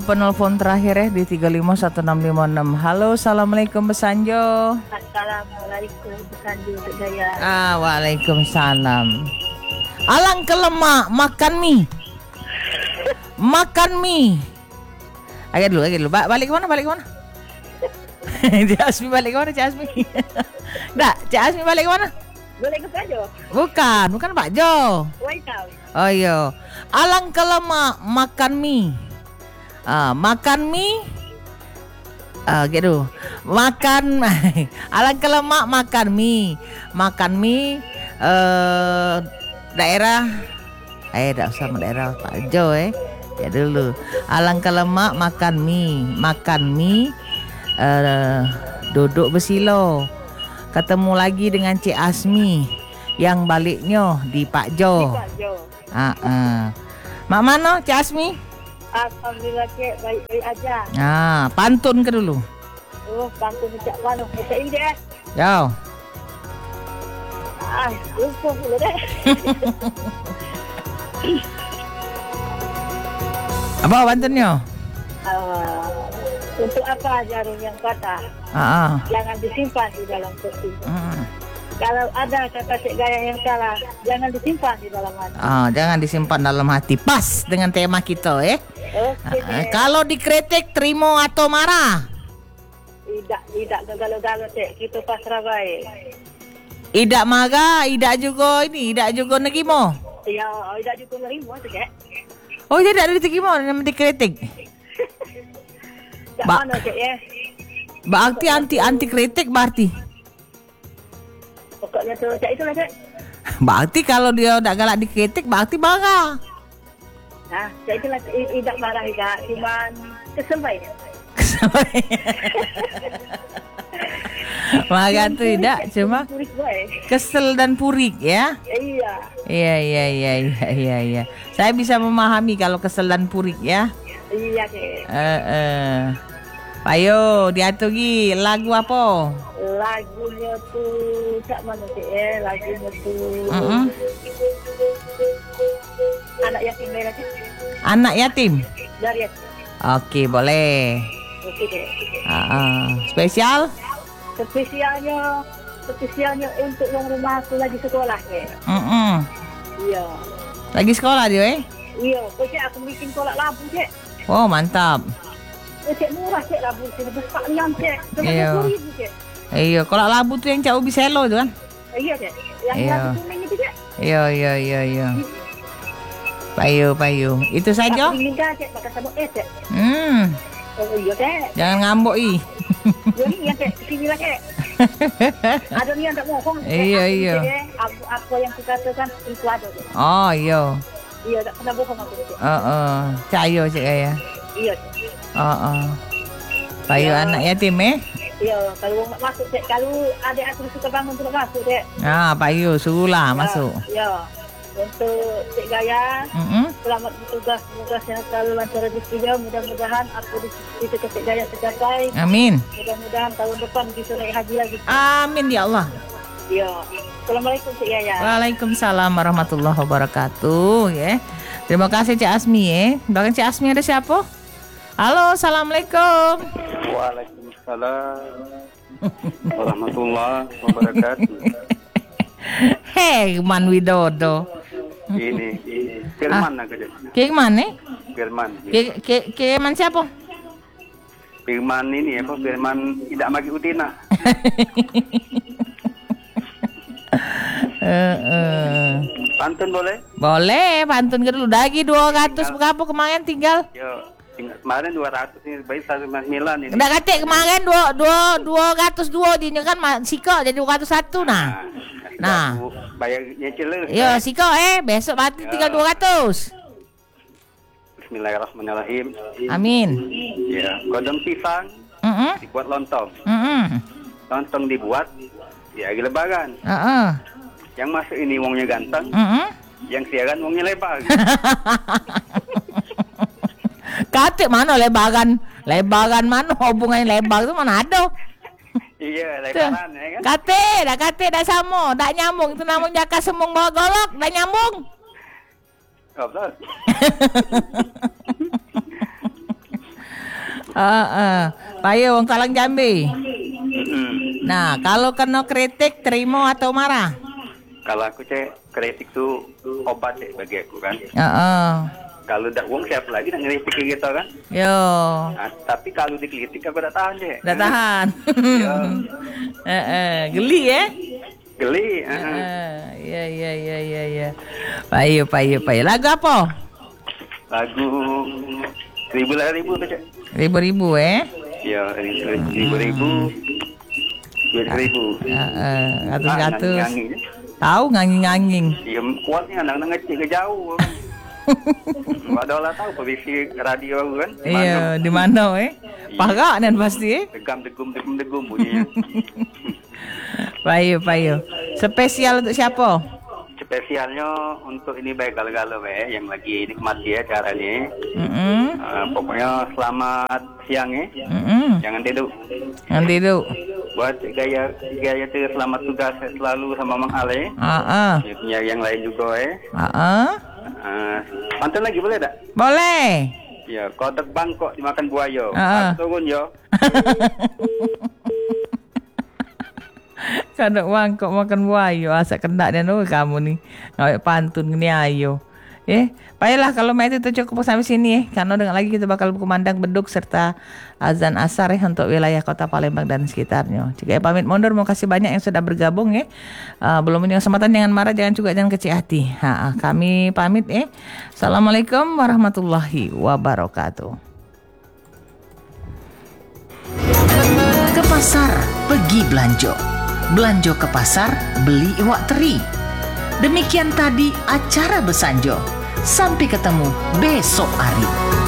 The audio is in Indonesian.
Penelpon terakhir di 351656. Halo, assalamualaikum Besanjo. Assalamualaikum Besanjo Daya. Waalaikumsalam. Alang kelemak makan mie. Makan mie. Agak dulu. Balik ke mana? Cik Asmi balik ke mana, Cik Asmi? Cik Asmi balik ke mana? Boleh ke Pak Jo? Bukan Pak Jo. Waitau. Oh iya. Alang kelemak makan mie. Makan mie. Gitu. Makan alang kelemak makan mie. Makan mie daerah tak usah daerah Pak Jo ya dulu. Alang kelemak makan mie. Duduk bersilo. Ketemu lagi dengan Cik Asmi yang baliknya di Pak Jo. Pak Jo. Mak mana Cik Asmi? Alhamdulillah Cik, baik-baik aja. Pantun ke dulu. Pantun Cik mana? Cik ini deh. Yo. Lupa pula deh. Apa pantunnya? Untuk apa jarum yang patah? Jangan disimpan di dalam peti. Kalau ada kata Cik Gaya yang salah, jangan disimpan di dalam hati. Jangan disimpan dalam hati. Pas dengan tema kita kalau dikritik terima atau marah? Tidak gagal-gagal Cik, kita pasrah baik. Tidak marah, tidak juga negimo. Ya, tidak juga nerima Cik. Oh, tidak ada diterima dikritik. Tak mana Cik ya? Berarti anti kritik berarti. Pokoknya tu Cik itulah Cik. Berarti kalau dia tak galak dikritik berarti marah. Cik itulah tidak marah juga, cuma kesel baik. Marah tu tidak, cuma kesel dan purik ya. Iya. Saya bisa memahami kalau kesel dan purik ya. Iya Cik. Ayo diaturi lagu apa? Lagunya tu kat mana Cik Lagunya tu Anak Yatim dari Cik. Anak Yatim? Dari Yatim. Okey, boleh. Okey Cik. Spesialnya untuk yang rumah aku lagi sekolah Cik. Iya. Lagi sekolah dia Iya, Cik aku bikin kolak labu Cik. Oh, mantap. Cik murah Cik labu Cik. Besar nian Cik. RM20,000 Cik. Iya, kolak labu tu yang Cak Ubi selo tu kan? Iya Cik. Yang labu kuning itu Cik. Iya. Payu. Itu saja? Aku minta Cik makan sama Cik. Oh iya Cik. Jangan ngambok Ya ni yang Cik. Sini lah Cik. Ada ni yang tak mohon. Iya. Apa yang aku katakan itu ada Cik. Oh iya. Iya, tak pernah bohong aku Cik. Cayo Cik Gaya. Iya. Payu anak yatim Ya, kalau orang masuk Cik, kalau adik aku suka bangun untuk masuk Cik. Payu suruhlah masuk. Ya. Untuk Cik Gaya, selamat bertugas. Semoga sehat selalu, lancar rezekinya. Mudah-mudahan aku di Cik Gaya tercapai. Amin. Mudah-mudahan tahun depan bisa naik haji lagi. Amin ya Allah. Ya. Assalamualaikum Cik Gaya. Waalaikumsalam warahmatullahi wabarakatuh Terima kasih Cik Asmi Belakang Cik Asmi ada siapa? Halo, assalamualaikum. Waalaikumsalam warahmatullahi wabarakatuh. Herman Widodo. Ini Firman aja. Firman Firman. Firman siapa? Firman ini Firman tidak magi utina. Pantun boleh? Boleh, pantun ke dulu. Dagi 200 berapa kemarin tinggal? Kemarin 200 ini baik 109 ini. Udah kata kemarin 202 dia kan Siko jadi 201 nah. Bayar nyicil. Yo Siko besok berarti tinggal 200. Bismillahirrahmanirrahim. Amin. Ya, kodam pisang dibuat lontong. Lontong dibuat di lebaran. Yang masuk ini wongnya ganteng. Yang siaran wongnya lebar. Kate mana lebaran mana hubungannya lebar tu mana ada? Iya, lebaran kan. Kate dah sama, dah nyambung. Itu namanya jaka sembung bawa golok, dah nyambung. Betul. Payo wong Kalang Jambi. Nah, kalau kena kritik terima atau marah? Kalau aku kritik tuh obat bagi aku kan. Kalau tidak uang siapa lagi nak ngeritik gitu kan? Yo. Tapi kalau dikritik aku tak tahan deh. Tak tahan. Geli ya? Geli. Ya. Payo. Lagu apa? Lagu ribu tu cik. Ribu Ya, ribu. Ratus. Tahu nganging. Ya kuatnya anak-anak ngecik ke jauh. Ada lah tahu posisi radio kan? Iya, di mana Pagak dan pasti Degum bunyinya. Payo. Spesial untuk siapa? Spesialnya untuk ini baik galau-galau yang lagi nikmati ya caranya. Pokoknya selamat siang Jangan tidur. Buat gaya tu selamat tugas selalu sama Mang Ale. Yang lain juga pantun lagi boleh tak? Boleh. Ya, kotak bangkok dimakan buaya. Turun yo. Kotak bangkok makan buaya, asak kendak dan kamu nih. Ngawek pantun ni ayo. Baiklah kalau itu cukup sampai sini karena dengar lagi kita bakal berkumandang beduk serta azan asar untuk wilayah Kota Palembang dan sekitarnya. Jika pamit mundur, mau kasih banyak yang sudah bergabung belum punya kesempatan jangan marah, jangan kecil hati. Kami pamit Assalamualaikum warahmatullahi wabarakatuh. Ke pasar pergi belanja ke pasar beli iwak teri. Demikian tadi acara Besanjo. Sampai ketemu besok hari.